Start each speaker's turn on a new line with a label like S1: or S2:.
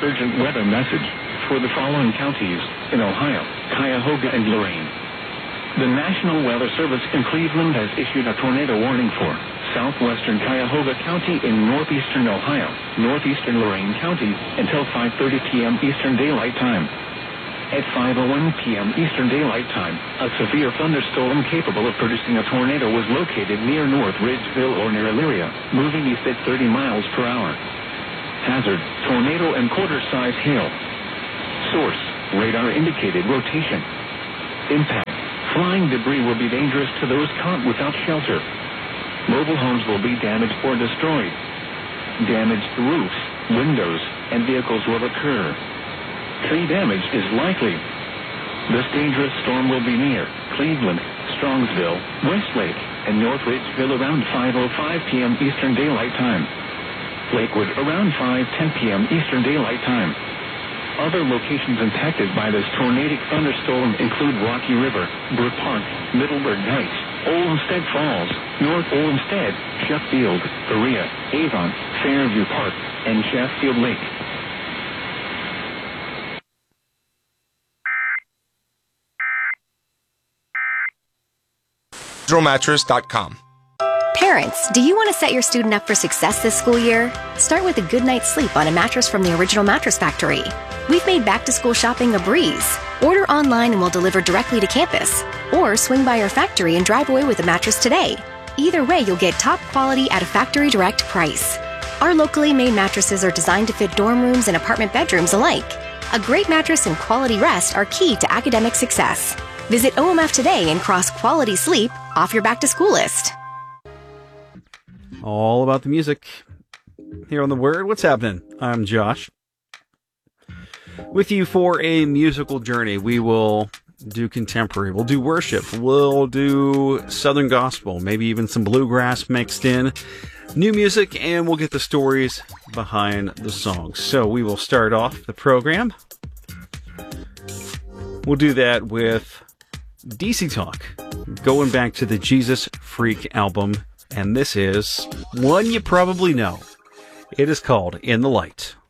S1: urgent weather message for the following counties in Ohio, Cuyahoga and Lorain. The National Weather Service in Cleveland has issued a tornado warning for southwestern Cuyahoga County in northeastern Ohio, northeastern Lorain County until 5:30 p.m. Eastern Daylight Time. At 5:01 p.m. Eastern Daylight Time, a severe thunderstorm capable of producing a tornado was located near North Ridgeville or near Elyria, moving east at 30 miles per hour. Hazard, tornado and quarter-size hail. Source, radar indicated rotation. Impact, flying debris will be dangerous to those caught without shelter. Mobile homes will be damaged or destroyed. Damaged roofs, windows, and vehicles will occur. Tree damage is likely. This dangerous storm will be near Cleveland, Strongsville, Westlake, and North Ridgeville around 5:05 p.m. Eastern Daylight Time. Lakewood around 5:10 p.m. Eastern Daylight Time. Other locations impacted by this tornadic thunderstorm include Rocky River, Brook Park, Middleburg Heights, Olmsted Falls, North Olmsted, Sheffield, Berea, Avon, Fairview Park, and Sheffield Lake.
S2: Mattress.com.
S3: Parents, do you want to set your student up for success this school year? Start with a good night's sleep on a mattress from the Original Mattress Factory. We've made back-to-school shopping a breeze. Order online and we'll deliver directly to campus. Or swing by our factory and drive away with a mattress today. Either way, you'll get top quality at a factory direct price. Our locally made mattresses are designed to fit dorm rooms and apartment bedrooms alike. A great mattress and quality rest are key to academic success. Visit OMF today and cross quality sleep off your back-to-school list.
S4: All about the music here on The Word. What's happening? I'm Josh. With you for a musical journey. We will do contemporary. We'll do worship. We'll do Southern gospel. Maybe even some bluegrass mixed in. New music, and we'll get the stories behind the songs. So we will start off the program. We'll do that with DC Talk, going back to the Jesus Freak album, and this is one you probably know. It is called In the Light.